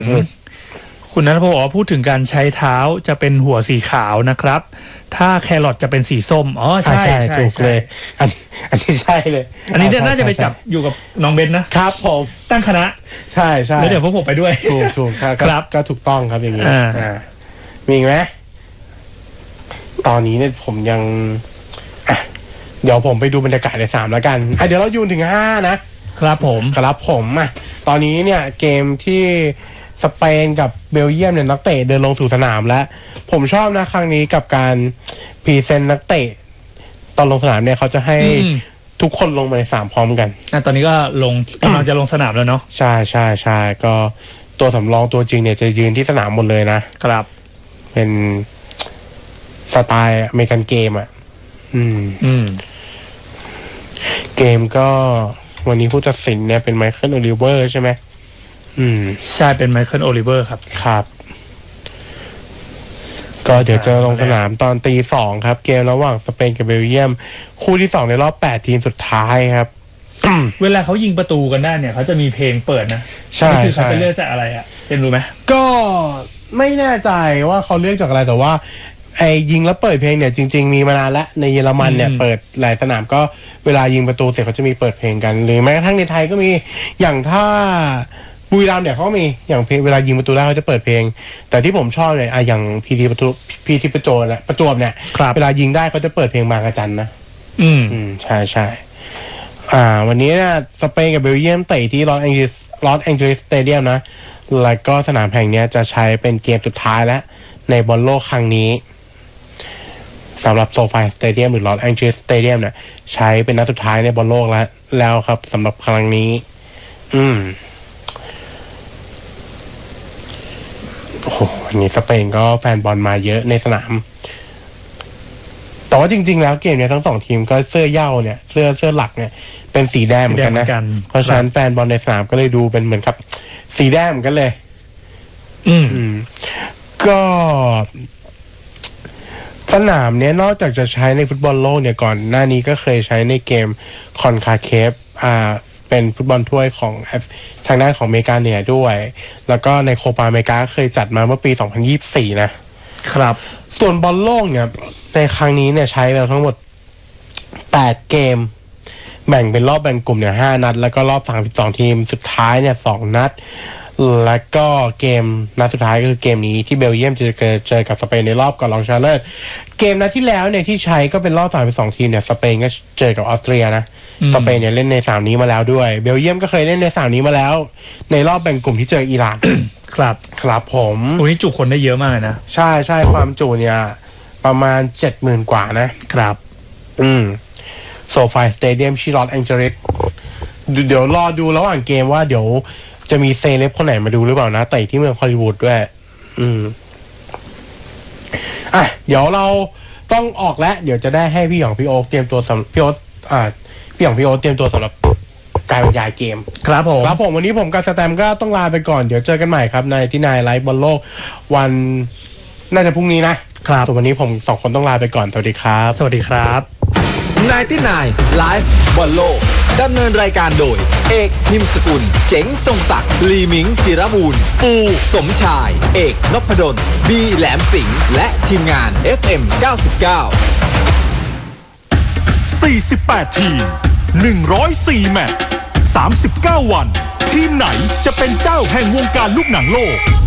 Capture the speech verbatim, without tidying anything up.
คุณนัทพงศ์พูดถึงการใช้เท้าจะเป็นหัวสีขาวนะครับถ้าแครอทจะเป็นสีส้มอ๋อใช่ใช่ถูกเลยอันอันนี้ใช่เลยอันนี้น่าจะไปจับอยู่กับน้องเบนนะครับผมตั้งคณะใช่ใช่แล้วเดี๋ยวพวกผมไปด้วยถูกถูกครับก็ถูกต้องครับอย่างนี้อ่ามีไหมตอนนี้เนี่ยผมยังอ่ะเดี๋ยวผมไปดูบรรยากาศในสามแล้วกันอ่ะเดี๋ยวเรายูนถึงห้านะครับผมครับผมอ่ะตอนนี้เนี่ยเกมที่สเปนกับเบลเยียมเนี่ยนักเตะเดินลงสู่สนามแล้วผมชอบนะครั้งนี้กับการพรีเซนต์นักเตะตอนลงสนามเนี่ยเขาจะให้ทุกคนลงมาในสามพร้อมกันอ่ะตอนนี้ก็ลงกำลังจะลงสนามแล้วเนาะใช่ใช่ใช่ก็ตัวสำรองตัวจริงเนี่ยจะยืนที่สนามหมดเลยนะครับเป็นสไตล์อเมริกันเกมอ่ะอืมอืมเกมก็วันนี้ผู้ตัดสินเนี่ยเป็นไมเคิลโอลิเวอร์ใช่ไหมอืมใช่เป็นไมเคิลโอลิเวอร์ครับครับก็เดี๋ยวจะลงสนามตอนตีสองครับเกมระหว่างสเปนกับเบลเยียมคู่ที่สองในรอบแปดทีมสุดท้ายครับเวลาเขายิงประตูกันได้เนี่ยเขาจะมีเพลงเปิดนะใช่คือเขาจะเลือกจากอะไรอ่ะเจมรู้ไหมก็ไม่แน่ใจว่าเขาเลือกจากอะไรแต่ว่าไอ้ยิงแล้วเปิดเพลงเนี่ยจริงๆมีมานานแล้วในเยอรมันเนี่ยเปิดหลายสนามก็เวลายิงประตูเสร็จเขาจะมีเปิดเพลงกันหรือแม้กระทั่งในไทยก็มีอย่างถ้าบุรีรัมย์เนี่ยเขามีอย่างเวลายิงประตูได้เขาจะเปิดเพลงแต่ที่ผมชอบเนี่ยอะอย่างพีทีประตูพีทีประจวบเนี่ยประจวบเนี่ยเวลายิงได้เขาจะเปิดเพลงบางระจันนะอืมอืมใช่ใช่อ่าวันนี้เนี่ยสเปนกับเบลเยียมเตะที่ลอสแองเจลิสลอสแองเจลิสสเตเดียมนะแล้วก็สนามแห่งนี้จะใช้เป็นเกมสุดท้ายแล้วในบอลโลกครั้งนี้สำหรับโซฟาสเตเดียมหรือลอสแองเจลิสสเตเดียมเนี่ยใช้เป็นนัดสุดท้ายในบอลโลกแล้วแล้วครับสำหรับครั้งนี้อืมโอ้โหวันนี้สเปนก็แฟนบอลมาเยอะในสนามแต่ว่าจริงๆแล้วเกมเนี่ยทั้งสองทีมก็เสื้อเหย้าเนี่ยเสื้อเสื้อหลักเนี่ยเป็นสีแดงเหมือนกันนะเพราะฉะนั้นแฟนบอลในสนามก็เลยดูเป็นเหมือนกับสีแดงเหมือนกันเลยอืมก็สนามเนี้ยนอกจากจะใช้ในฟุตบอลโลกเนี่ยก่อนหน้านี้ก็เคยใช้ในเกมคอนคาเคฟอ่าเป็นฟุตบอลถ้วยของทางด้านของอเมริกาเหนือด้วยแล้วก็ในโคปาอเมริกาเคยจัดมาเมื่อปีสองพันยี่สิบสี่นะครับส่วนบอลโลกเนี่ยในครั้งนี้เนี่ยใช้ไปทั้งหมดแปดเกมแบ่งเป็นรอบแบ่งกลุ่มเนี่ยห้านัดแล้วก็รอบสามสิบสองทีมสุดท้ายเนี่ยสองนัดแล้วก็เกมนัดสุดท้ายก็คือเกมนี้ที่เบลเยียมจะเจอกับสเปนในรอบก่อนรองชนะเลิศเกมนัดที่แล้วเนี่ยที่ใช้ก็เป็นรอบสามสิบสองทีมเนี่ยสเปนก็เจอกับออสเตรียนะสเปนเนี่ยเล่นในสามนี้มาแล้วด้วยเบลเยียมก็เคยเล่นในสามนี้มาแล้วในรอบแบ่งกลุ่มที่เจออิหร่านครับครับผมโอ้ยจุคนได้เยอะมากนะใช่ใช่ความจุเนี่ยประมาณเจ็ดหมื่นกว่านะครับอืมโซฟาสเตเดียมที่ลอสแองเจลิสเดี๋ยวรอดูระหว่างเกมว่าเดี๋ยวจะมีเซเลบคนไหนมาดูหรือเปล่านะแต่ที่เมืองฮอลลีวูดด้วยอืมอ่ะเดี๋ยวเราต้องออกแล้วเดี๋ยวจะได้ให้พี่หยองพี่โอ๊คเตรียมตัวสำหรับพี่โอ๊คอ่าพี่หยองพี่โอ๊คเตรียมตัวสำหรับการบรรยายเกมครับผมครับผมวันนี้ผมกับสแตมก็ต้องลาไปก่อนเดี๋ยวเจอกันใหม่ครับในที่นายไลฟ์บอลโลกวันน่าจะพรุ่งนี้นะครับส่วนวันนี้ผมสองคนต้องลาไปก่อนสวัสดีครับสวัสดีครับนายที่นายไลฟ์บอลโลกดำเนินรายการโดยเอกหิมสกุลเจ๋งทรงศักดิ์ลีมิงจิรบูรณ์ปูสมชายเอกนพดลบีแหลมสิงห์และทีมงาน เอฟ เอ็ม เก้าสิบเก้าสี่สิบแปดทีมหนึ่งร้อยสี่แมตช์สามสิบเก้าวันทีมไหนจะเป็นเจ้าแห่งวงการลูกหนังโลก